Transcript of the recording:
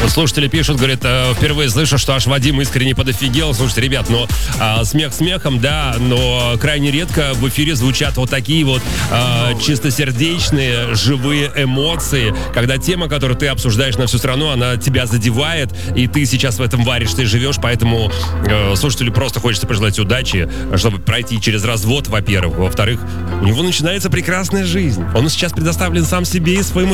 Слушатели пишут, говорят, впервые слышу, что аж Вадим искренне подофигел. Слушайте, ребят, смех смехом, да, но крайне редко в эфире звучат вот такие вот чистосердечные, живые эмоции, когда тема, которую ты обсуждаешь на всю страну, она тебя задевает, и ты сейчас в этом варишься и живешь, поэтому слушателю просто хочется пожелать удачи, чтобы пройти через развод, во-первых. Во-вторых, у него начинается прекрасная жизнь. Он сейчас предоставлен сам себе и своему